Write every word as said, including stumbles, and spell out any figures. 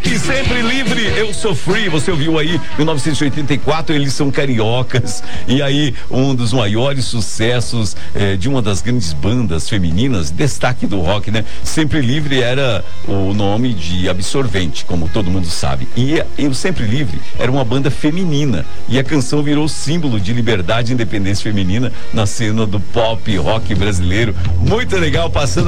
E Sempre Livre, Eu Sou Free, você ouviu aí, mil novecentos e oitenta e quatro, eles são cariocas, e aí um dos maiores sucessos eh, de uma das grandes bandas femininas, destaque do rock, né? Sempre Livre era o nome de absorvente, como todo mundo sabe, e, e o Sempre Livre era uma banda feminina, e a canção virou símbolo de liberdade e independência feminina na cena do pop rock brasileiro. Muito legal, passando